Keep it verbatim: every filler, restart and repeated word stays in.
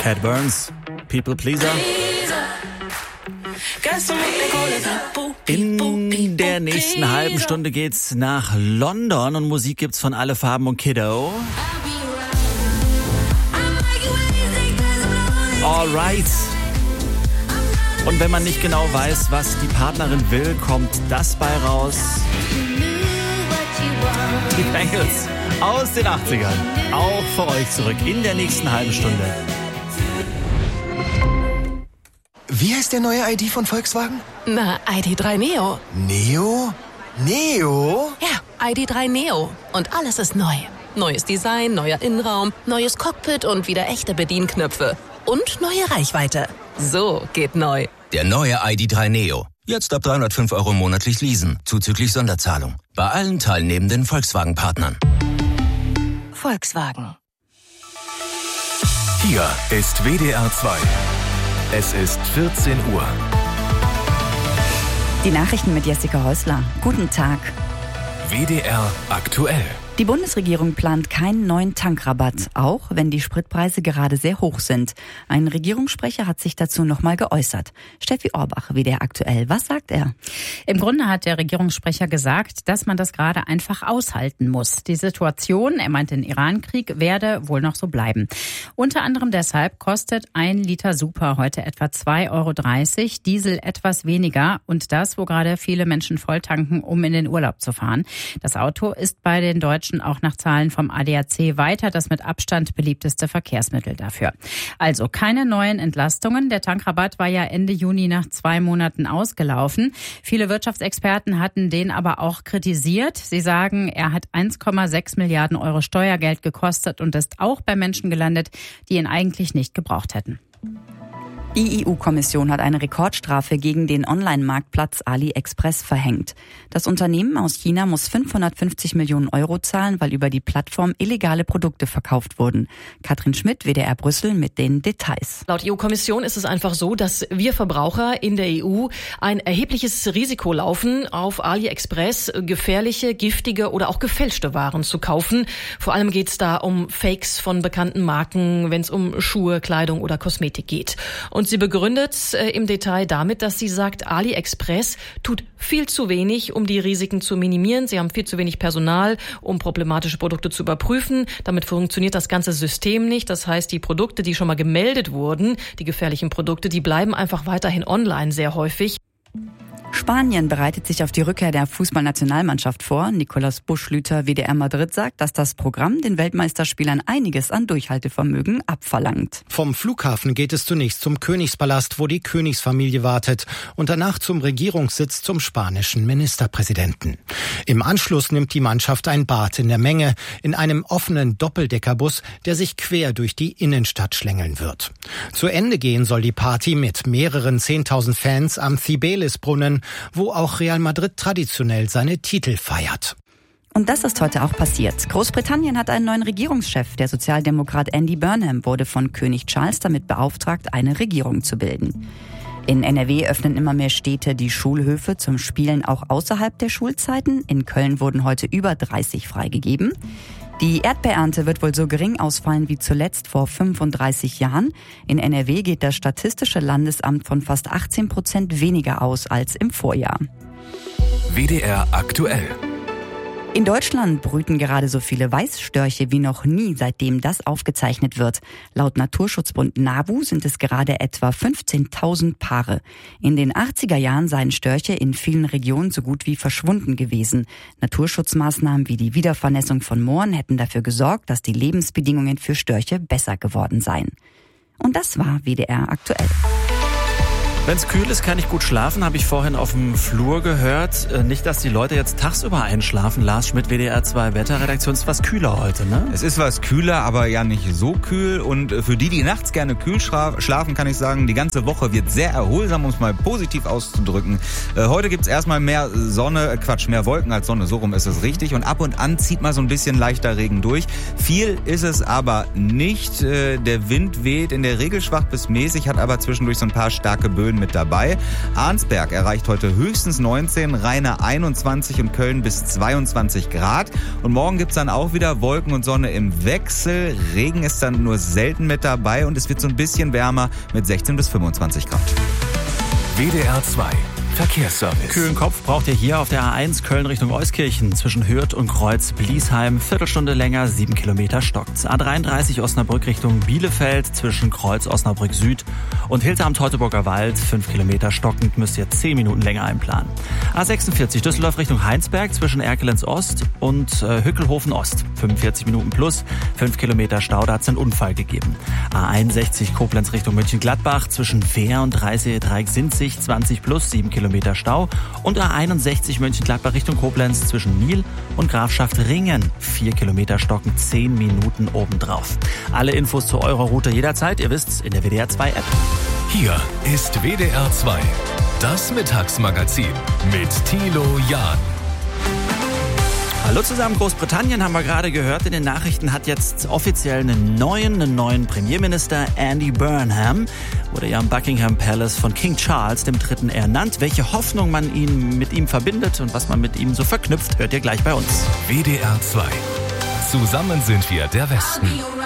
Cat Burns, People Pleaser. In der nächsten halben Stunde geht's nach London und Musik gibt's von Alle Farben und Kiddo. Alright. Und wenn man nicht genau weiß, was die Partnerin will, kommt das bei raus. Die Bangles aus den achtzigern. Auch für euch zurück in der nächsten halben Stunde. Wie heißt der neue I D von Volkswagen? Na, I D drei Neo. Neo? Neo? Ja, I D drei Neo. Und alles ist neu. Neues Design, neuer Innenraum, neues Cockpit und wieder echte Bedienknöpfe. Und neue Reichweite. So geht neu. Der neue I D drei Neo. Jetzt ab dreihundertfünf Euro monatlich leasen, zuzüglich Sonderzahlung. Bei allen teilnehmenden Volkswagen-Partnern. Volkswagen. Hier ist W D R zwei. Es ist vierzehn Uhr. Die Nachrichten mit Jessica Häusler. Guten Tag. W D R aktuell. Die Bundesregierung plant keinen neuen Tankrabatt, auch wenn die Spritpreise gerade sehr hoch sind. Ein Regierungssprecher hat sich dazu nochmal geäußert. Steffi Orbach, W D R aktuell. Was sagt er? Im Grunde hat der Regierungssprecher gesagt, dass man das gerade einfach aushalten muss. Die Situation, er meint den Iran-Krieg, werde wohl noch so bleiben. Unter anderem deshalb kostet ein Liter Super heute etwa zwei Euro dreißig, Diesel etwas weniger und das, wo gerade viele Menschen volltanken, um in den Urlaub zu fahren. Das Auto ist bei den Deutschen auch nach Zahlen vom A D A C weiter das mit Abstand beliebteste Verkehrsmittel dafür. Also keine neuen Entlastungen. Der Tankrabatt war ja Ende Juni nach zwei Monaten ausgelaufen. Viele Wirtschaftsexperten hatten den aber auch kritisiert. Sie sagen, er hat eins Komma sechs Milliarden Euro Steuergeld gekostet und ist auch bei Menschen gelandet, die ihn eigentlich nicht gebraucht hätten. Die E U-Kommission hat eine Rekordstrafe gegen den Online-Marktplatz AliExpress verhängt. Das Unternehmen aus China muss fünfhundertfünfzig Millionen Euro zahlen, weil über die Plattform illegale Produkte verkauft wurden. Katrin Schmidt, W D R Brüssel, mit den Details. Laut E U-Kommission ist es einfach so, dass wir Verbraucher in der E U ein erhebliches Risiko laufen, auf AliExpress gefährliche, giftige oder auch gefälschte Waren zu kaufen. Vor allem geht es da um Fakes von bekannten Marken, wenn es um Schuhe, Kleidung oder Kosmetik geht. Und sie begründet äh, im Detail damit, dass sie sagt, AliExpress tut viel zu wenig, um die Risiken zu minimieren. Sie haben viel zu wenig Personal, um problematische Produkte zu überprüfen. Damit funktioniert das ganze System nicht. Das heißt, die Produkte, die schon mal gemeldet wurden, die gefährlichen Produkte, die bleiben einfach weiterhin online sehr häufig. Spanien bereitet sich auf die Rückkehr der Fußballnationalmannschaft vor. Nicolas Buschlüter, W D R Madrid, sagt, dass das Programm den Weltmeisterspielern einiges an Durchhaltevermögen abverlangt. Vom Flughafen geht es zunächst zum Königspalast, wo die Königsfamilie wartet, und danach zum Regierungssitz zum spanischen Ministerpräsidenten. Im Anschluss nimmt die Mannschaft ein Bad in der Menge in einem offenen Doppeldeckerbus, der sich quer durch die Innenstadt schlängeln wird. Zu Ende gehen soll die Party mit mehreren zehntausend Fans am Cibeles-Brunnen, wo auch Real Madrid traditionell seine Titel feiert. Und das ist heute auch passiert. Großbritannien hat einen neuen Regierungschef. Der Sozialdemokrat Andy Burnham wurde von König Charles damit beauftragt, eine Regierung zu bilden. In N R W öffnen immer mehr Städte die Schulhöfe zum Spielen auch außerhalb der Schulzeiten. In Köln wurden heute über dreißig freigegeben. Die Erdbeerernte wird wohl so gering ausfallen wie zuletzt vor fünfunddreißig Jahren. In N R W geht das Statistische Landesamt von fast achtzehn Prozent weniger aus als im Vorjahr. W D R aktuell. In Deutschland brüten gerade so viele Weißstörche wie noch nie, seitdem das aufgezeichnet wird. Laut Naturschutzbund NABU sind es gerade etwa fünfzehntausend Paare. In den achtziger Jahren seien Störche in vielen Regionen so gut wie verschwunden gewesen. Naturschutzmaßnahmen wie die Wiedervernässung von Mooren hätten dafür gesorgt, dass die Lebensbedingungen für Störche besser geworden seien. Und das war W D R aktuell. Wenn es kühl ist, kann ich gut schlafen, habe ich vorhin auf dem Flur gehört. Nicht, dass die Leute jetzt tagsüber einschlafen. Lars Schmidt, W D R zwei Wetterredaktion, ist was kühler heute, ne? Es ist was kühler, aber ja nicht so kühl. Und für die, die nachts gerne kühl schlafen, kann ich sagen, die ganze Woche wird sehr erholsam, um es mal positiv auszudrücken. Heute gibt's erstmal mehr Sonne, Quatsch, mehr Wolken als Sonne, so rum ist es richtig. Und ab und an zieht mal so ein bisschen leichter Regen durch. Viel ist es aber nicht. Der Wind weht in der Regel schwach bis mäßig, hat aber zwischendurch so ein paar starke Böen Köln mit dabei. Arnsberg erreicht heute höchstens neunzehn, Rheine einundzwanzig und Köln bis zweiundzwanzig Grad. Und morgen gibt's dann auch wieder Wolken und Sonne im Wechsel. Regen ist dann nur selten mit dabei und es wird so ein bisschen wärmer mit sechzehn bis fünfundzwanzig Grad. W D R zwei Verkehrsservice. Kühlen Kopf braucht ihr hier auf der A eins Köln Richtung Euskirchen zwischen Hürth und Kreuz-Bliesheim. Viertelstunde länger, sieben Kilometer stockt. A dreiunddreißig Osnabrück Richtung Bielefeld zwischen Kreuz Osnabrück Süd und Hilterm Teutoburger Wald. fünf Kilometer stockend, müsst ihr zehn Minuten länger einplanen. A sechsundvierzig Düsseldorf Richtung Heinsberg zwischen Erkelenz Ost und äh, Hückelhofen Ost. fünfundvierzig Minuten plus, fünf Kilometer Stau, da hat es einen Unfall gegeben. A einundsechzig Koblenz Richtung Mönchengladbach zwischen Wehr und Dreißig-Sinzig, zwanzig plus, sieben Kilometer Stau. Und A einundsechzig Mönchengladbach Richtung Koblenz zwischen Miel und Grafschaft Ringen. vier Kilometer stocken, zehn Minuten obendrauf. Alle Infos zu eurer Route jederzeit, ihr wisst's, in der W D R zwei App. Hier ist W D R zwei, das Mittagsmagazin mit Thilo Jahn. Hallo zusammen, Großbritannien haben wir gerade gehört. In den Nachrichten hat jetzt offiziell einen neuen, einen neuen Premierminister. Andy Burnham wurde ja im Buckingham Palace von King Charles dem Dritten ernannt. Welche Hoffnung man ihn mit ihm verbindet und was man mit ihm so verknüpft, hört ihr gleich bei uns. W D R zwei. Zusammen sind wir der Westen.